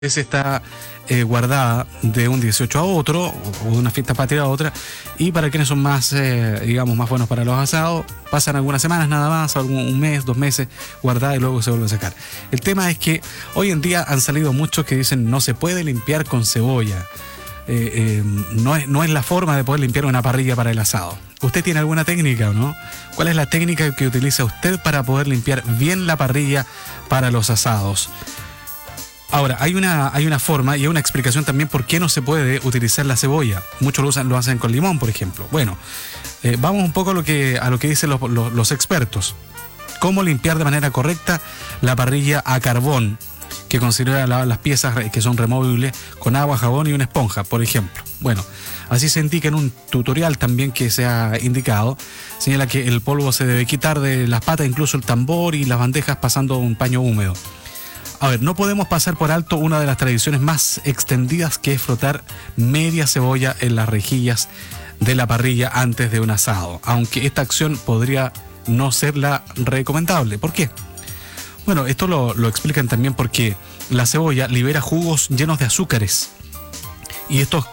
se está guardada de un 18 a otro, o de una fiesta patria a otra, y para quienes son más, digamos, más buenos para los asados, pasan algunas semanas nada más, un mes, 2 meses guardada y luego se vuelve a sacar. El tema es que hoy en día han salido muchos que dicen no se puede limpiar con cebolla. No es la forma de poder limpiar una parrilla para el asado. ¿Usted tiene alguna técnica o no? ¿Cuál es la técnica que utiliza usted para poder limpiar bien la parrilla para los asados? Ahora, hay una forma y hay una explicación también por qué no se puede utilizar la cebolla. Muchos lo hacen con limón, por ejemplo. Bueno, vamos un poco a lo que dicen los expertos. ¿Cómo limpiar de manera correcta la parrilla a carbón, que considera las piezas que son removibles con agua, jabón y una esponja, por ejemplo? Bueno, así se indica en un tutorial también que se ha indicado. Señala que el polvo se debe quitar de las patas, incluso el tambor y las bandejas, pasando un paño húmedo. A ver, no podemos pasar por alto una de las tradiciones más extendidas, que es frotar media cebolla en las rejillas de la parrilla antes de un asado, aunque esta acción podría no ser la recomendable. ¿Por qué? Bueno, esto lo explican también porque la cebolla libera jugos llenos de azúcares y estos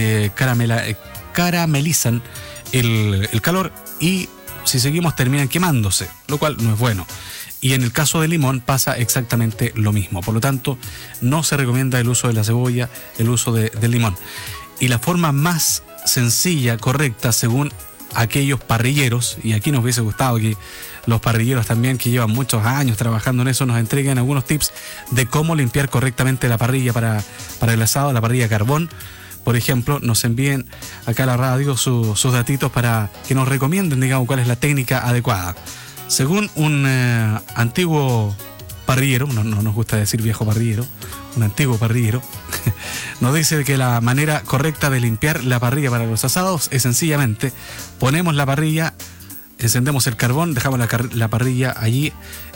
caramelizan el calor y, si seguimos, terminan quemándose, lo cual no es bueno. Y en el caso del limón pasa exactamente lo mismo. Por lo tanto, no se recomienda el uso de la cebolla, el uso del limón. Y la forma más sencilla, correcta, según aquellos parrilleros, y aquí nos hubiese gustado que los parrilleros también, que llevan muchos años trabajando en eso, nos entreguen algunos tips de cómo limpiar correctamente la parrilla para el asado, la parrilla a carbón. Por ejemplo, nos envíen acá a la radio sus datitos para que nos recomienden, digamos, cuál es la técnica adecuada. Según un antiguo parrillero, no nos gusta decir viejo parrillero, un antiguo parrillero, nos dice que la manera correcta de limpiar la parrilla para los asados es sencillamente: ponemos la parrilla, encendemos el carbón, dejamos la parrilla allí,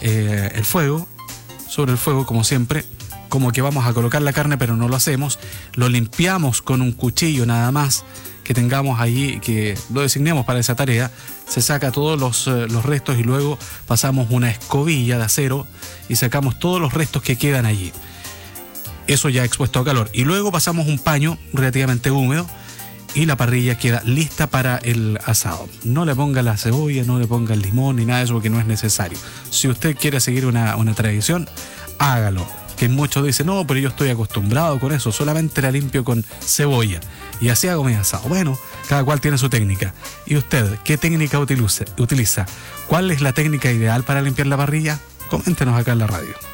sobre el fuego, como siempre, como que vamos a colocar la carne, pero no lo hacemos. Lo limpiamos con un cuchillo nada más que tengamos allí, que lo designemos para esa tarea. Se saca todos los restos y luego pasamos una escobilla de acero y sacamos todos los restos que quedan allí. Eso ya expuesto a calor. Y luego pasamos un paño relativamente húmedo y la parrilla queda lista para el asado. No le ponga la cebolla, no le ponga el limón ni nada de eso, porque no es necesario. Si usted quiere seguir una tradición, hágalo. Que muchos dicen, no, pero yo estoy acostumbrado con eso, solamente la limpio con cebolla y así hago mi asado. Bueno, cada cual tiene su técnica. ¿Y usted qué técnica utiliza? ¿Cuál es la técnica ideal para limpiar la parrilla? Coméntenos acá en la radio.